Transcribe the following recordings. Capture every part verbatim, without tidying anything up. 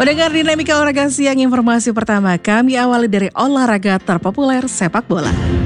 Mendengar dinamika olahraga siang, informasi pertama kami awali dari olahraga terpopuler sepak bola.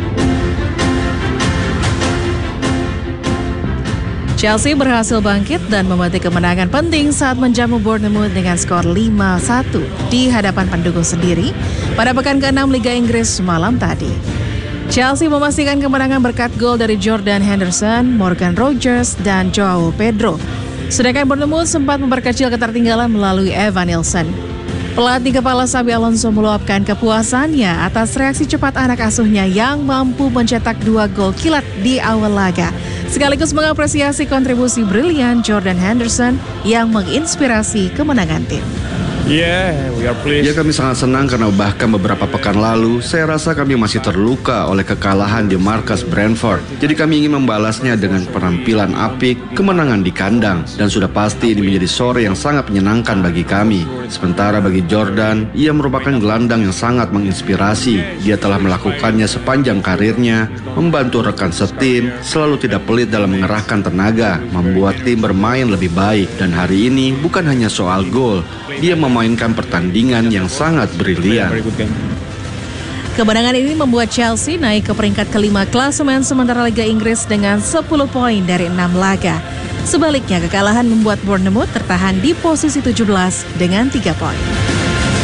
Chelsea berhasil bangkit dan memetik kemenangan penting saat menjamu Bournemouth dengan skor lima satu di hadapan pendukung sendiri pada pekan keenam Liga Inggris malam tadi. Chelsea memastikan kemenangan berkat gol dari Jordan Henderson, Morgan Rogers, dan Joao Pedro. Sedangkan Bournemouth sempat memperkecil ketertinggalan melalui Evan Nilsson. Pelatih kepala Xabi Alonso meluapkan kepuasannya atas reaksi cepat anak asuhnya yang mampu mencetak dua gol kilat di awal laga, sekaligus mengapresiasi kontribusi brilian Jordan Henderson yang menginspirasi kemenangan tim. Yeah, we are pleased. Ya, kami sangat senang karena bahkan beberapa pekan lalu saya rasa kami masih terluka oleh kekalahan di markas Brentford. Jadi kami ingin membalasnya dengan penampilan apik, kemenangan di kandang, dan sudah pasti ini menjadi sore yang sangat menyenangkan bagi kami. Sementara bagi Jordan, ia merupakan gelandang yang sangat menginspirasi. Dia telah melakukannya sepanjang karirnya, membantu rekan setim, selalu tidak pelit dalam mengerahkan tenaga, membuat tim bermain lebih baik. Dan hari ini bukan hanya soal gol, dia memainkan pertandingan yang sangat brilian. Kemenangan ini membuat Chelsea naik ke peringkat kelima klasemen sementara Liga Inggris dengan sepuluh poin dari enam laga. Sebaliknya, kekalahan membuat Bournemouth tertahan di posisi tujuh belas dengan tiga poin.